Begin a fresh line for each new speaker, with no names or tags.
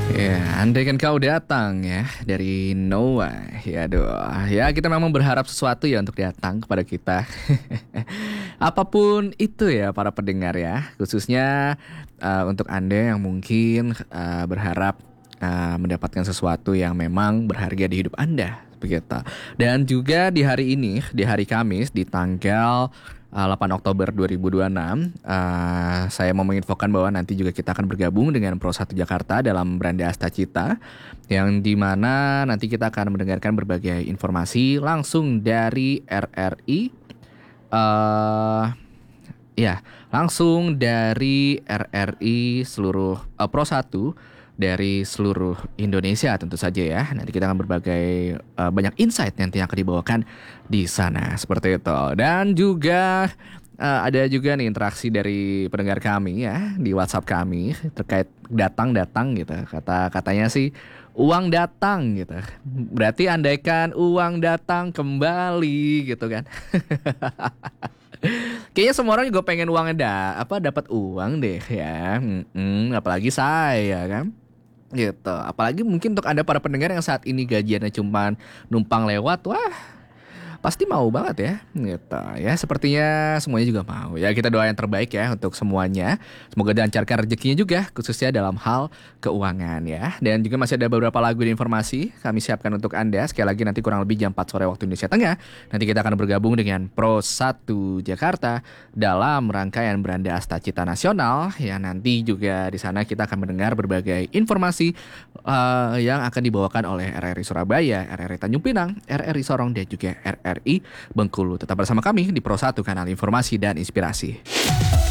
Ya, andai kan kau datang ya dari Noah, ya doa. Ya, kita memang berharap sesuatu ya untuk datang kepada kita. Apapun itu ya para pendengar ya, khususnya untuk Anda yang mungkin berharap mendapatkan sesuatu yang memang berharga di hidup Anda, begitu. Dan juga di hari ini, di hari Kamis, di tanggal 8 Oktober 2026, saya mau menginfokan bahwa nanti juga kita akan bergabung dengan Pro 1 Jakarta dalam Branda Astacita, yang dimana nanti kita akan mendengarkan berbagai informasi langsung dari RRI, eh ya, langsung dari RRI seluruh Pro 1 dari seluruh Indonesia tentu saja ya. Nanti kita akan berbagai banyak insight nanti yang akan dibawakan di sana seperti itu. Dan juga ada juga nih interaksi dari pendengar kami ya di WhatsApp kami terkait datang-datang gitu. Katanya sih uang datang gitu. Berarti andaikan uang datang kembali gitu kan. Kayaknya semua orang juga pengen uangnya dapat uang deh ya. Apalagi saya kan. Gitu. Apalagi mungkin untuk Anda para pendengar yang saat ini gajiannya cuma numpang lewat, wah pasti mau banget ya, gitu ya. Sepertinya semuanya juga mau. Ya kita doa yang terbaik ya untuk semuanya. Semoga dilancarkan rezekinya juga, khususnya dalam hal keuangan ya. Dan juga masih ada beberapa lagu dan informasi kami siapkan untuk Anda. Sekali lagi nanti kurang lebih jam 4 sore waktu Indonesia Tengah. Nanti kita akan bergabung dengan Pro 1 Jakarta dalam rangkaian Beranda Astacita Nasional. Ya nanti juga di sana kita akan mendengar berbagai informasi yang akan dibawakan oleh RRI Surabaya, RRI Tanjung Pinang, RRI Sorong, dan juga RRI Bengkulu. Tetap bersama kami di Pro 1 Kanal Informasi dan Inspirasi.